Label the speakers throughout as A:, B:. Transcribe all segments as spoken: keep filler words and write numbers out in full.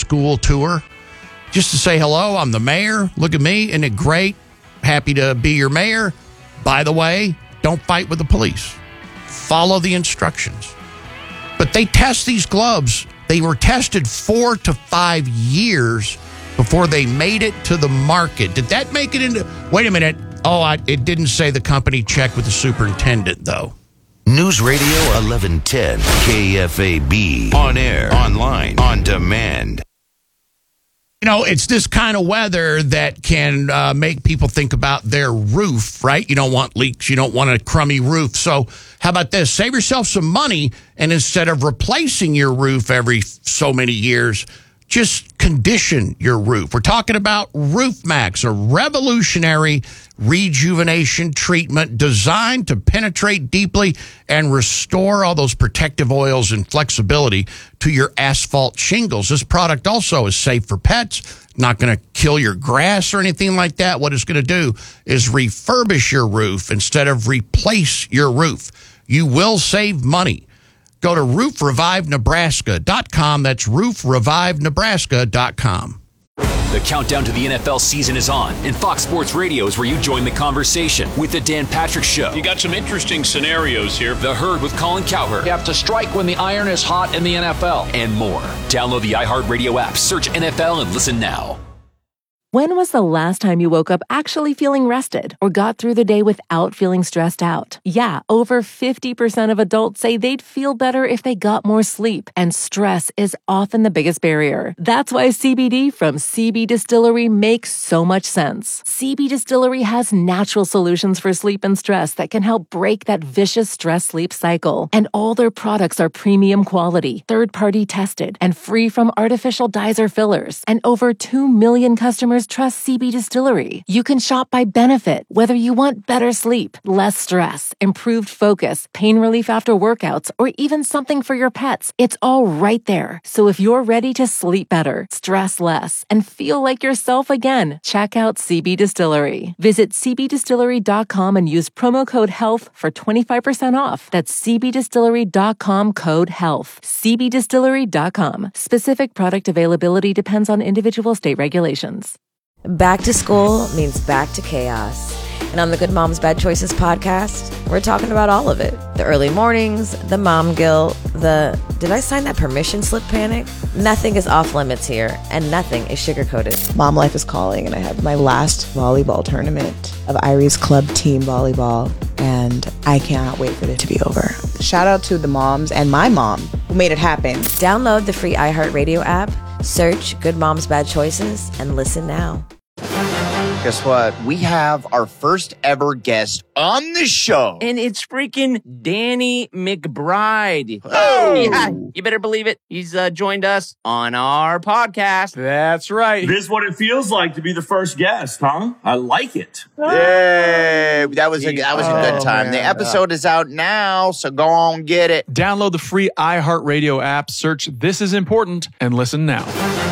A: school tour just to say hello. I'm the mayor. Look at me. Isn't it great? Happy to be your mayor. By the way, don't fight with the police. Follow the instructions. But they test these gloves. They were tested four to five years before they made it to the market. Did that make it into... Wait a minute. Oh, I, it didn't say the company checked with the superintendent, though.
B: News Radio eleven ten, K F A B. On air, online, on demand.
A: You know, it's this kind of weather that can uh, make people think about their roof, right? You don't want leaks. You don't want a crummy roof. So how about this? Save yourself some money, and instead of replacing your roof every so many years, just condition your roof. We're talking about Roof Max, a revolutionary rejuvenation treatment designed to penetrate deeply and restore all those protective oils and flexibility to your asphalt shingles. This product also is safe for pets, not going to kill your grass or anything like that. What it's going to do is refurbish your roof instead of replace your roof. You will save money. Go to roof revive nebraska dot com. That's roof revive nebraska dot com.
C: The countdown to the N F L season is on, and Fox Sports Radio is where you join the conversation with the Dan Patrick Show.
D: You got some interesting scenarios here.
C: The Herd with Colin Cowherd.
E: You have to strike when the iron is hot in the N F L.
C: And more. Download the iHeartRadio app, search N F L, and listen now.
F: When was the last time you woke up actually feeling rested or got through the day without feeling stressed out? Yeah, over fifty percent of adults say they'd feel better if they got more sleep, and stress is often the biggest barrier. That's why C B D from C B Distillery makes so much sense. C B Distillery has natural solutions for sleep and stress that can help break that vicious stress-sleep cycle. And all their products are premium quality, third-party tested, and free from artificial dyes or fillers. And over two million customers trust C B Distillery. You can shop by benefit, whether you want better sleep, less stress, improved focus, pain relief after workouts, or even something for your pets. It's all right there. So if you're ready to sleep better, stress less, and feel like yourself again, check out C B Distillery. Visit c b distillery dot com and use promo code HEALTH for twenty-five percent off. That's c b distillery dot com code HEALTH. c b distillery dot com. Specific product availability depends on individual state regulations.
G: Back to school means back to chaos. And on the Good Moms Bad Choices podcast, we're talking about all of it. The early mornings, the mom guilt, the did I sign that permission slip panic? Nothing is off limits here, and nothing is sugar-coated.
H: Mom life is calling, and I have my last volleyball tournament of Irie's club team volleyball, and I cannot wait for it to be over. Shout out to the moms and my mom who made it happen.
G: Download the free iHeartRadio app, search Good Moms Bad Choices, and listen now.
I: Guess what? We have our first ever guest on the show.
J: And it's freaking Danny McBride.
I: Oh!
J: Yeah, you better believe it. He's uh, joined us on our podcast.
K: That's right.
D: This is what it feels like to be the first guest, huh? I like it.
I: Yay! That was a, that was a good time.
K: Oh,
I: the episode is out now, so go on, get it.
K: Download the free iHeartRadio app, search This Is Important, and listen now.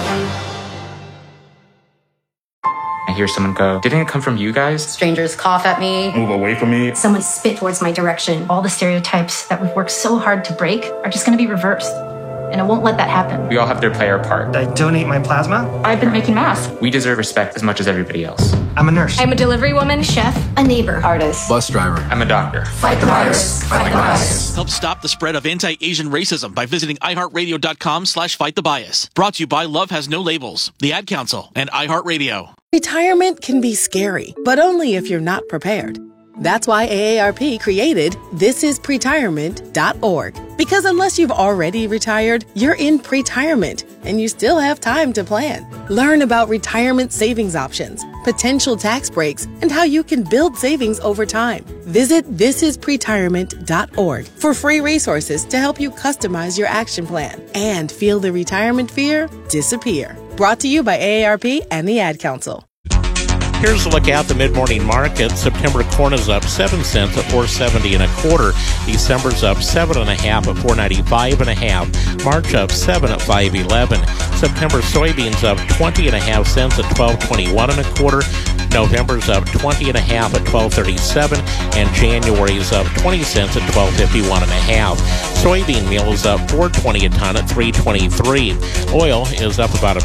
L: I hear someone go, didn't it come from you guys?
M: Strangers cough at me.
D: Move away from me.
M: Someone spit towards my direction. All the stereotypes that we've worked so hard to break are just going to be reversed. And I won't let that happen.
L: We all have to play our part.
N: I donate my plasma.
M: I've been making masks.
L: We deserve respect as much as everybody else.
N: I'm a nurse.
M: I'm a delivery woman, chef, a neighbor, artist,
L: Bus driver. I'm a doctor.
M: Fight the virus. Fight the bias.
O: Help stop the spread of anti-Asian racism by visiting iHeartRadio.com slash fight the bias. Brought to you by Love Has No Labels, the Ad Council, and iHeartRadio.
P: Retirement can be scary, but only if you're not prepared. That's why A A R P created this is pretirement dot org. Because unless you've already retired, you're in pretirement, and you still have time to plan. Learn about retirement savings options, potential tax breaks, and how you can build savings over time. Visit this is pretirement dot org for free resources to help you customize your action plan and feel the retirement fear disappear. Brought to you by A A R P and the Ad Council.
Q: Here's a look at the mid-morning market. September corn is up seven cents at four seventy and a quarter. December's up seven and a half at four ninety-five and a half. March up seven at five eleven. September soybeans up twenty and a half cents at twelve twenty-one and a quarter. November's up twenty and a half at twelve thirty-seven, and January's up twenty cents at twelve fifty-one and a half. Soybean meal is up four twenty a ton at three twenty-three. Oil is up about a